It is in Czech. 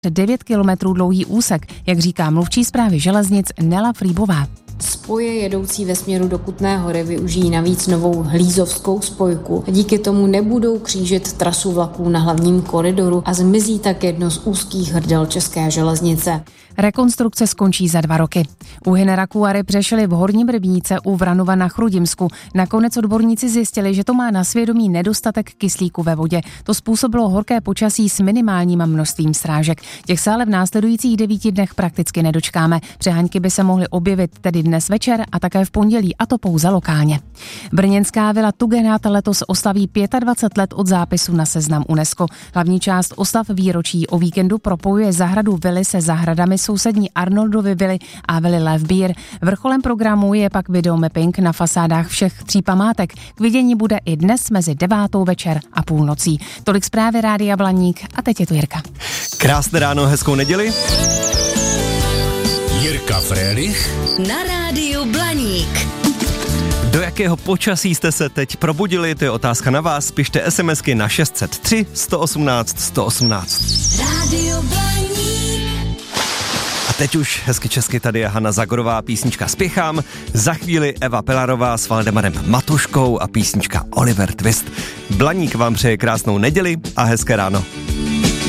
9 kilometrů dlouhý úsek, jak říká mluvčí správy železnic Nela Frýbová. Spoje jedoucí ve směru do Kutné Hory využijí navíc novou hlízovskou spojku. Díky tomu nebudou křížit trasu vlaků na hlavním koridoru a zmizí tak jedno z úzkých hrdel české železnice. Rekonstrukce skončí za 2 roky. Úhyny raků a ryb řešili v Horním Rybníce u Vranova na Chrudimsku. Nakonec odborníci zjistili, že to má na svědomí nedostatek kyslíku ve vodě. To způsobilo horké počasí s minimálním množstvím srážek. Těch se ale v následujících 9 dnech prakticky nedočkáme. Přeháňky by se mohly objevit tedy dnes večer a také v pondělí, a to pouze lokálně. Brněnská vila Tugendhat letos oslaví 25 let od zápisu na seznam UNESCO. Hlavní část oslav výročí o víkendu propojuje zahradu vily se zahradami sousední Arnoldovy vily a vily Levbír. Vrcholem programu je pak videomapping na fasádách všech 3 památek. K vidění bude i dnes mezi 9. večer a půlnocí. Tolik zprávy Rádia Blaník a teď je tu Jirka. Krásné ráno, hezkou neděli. Jirka Frélich na Rádiu Blaník. Do jakého počasí jste se teď probudili? To je otázka na vás. Pište SMSky na 603 118 118. Rádio Blaník. A teď už hezky česky tady je Hana Zagorová, písnička Spěchám. Za chvíli Eva Pilarová s Valdemarem Matuškou a písnička Oliver Twist. Blaník vám přeje krásnou neděli a hezké ráno.